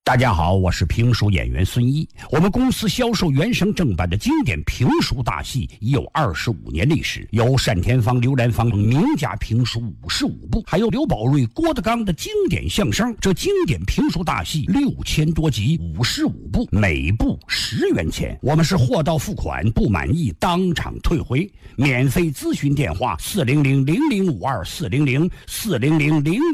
大家好，我是评书演员孙一。我们公司销售原声正版的经典评书大戏已有25年历史，有单田芳、刘兰芳名家评书55部，还有刘宝瑞、郭德纲的经典相声。这经典评书大戏6000多集，55部，每部10元钱。我们是货到付款，不满意当场退回。免费咨询电话：400-0052，400-0000。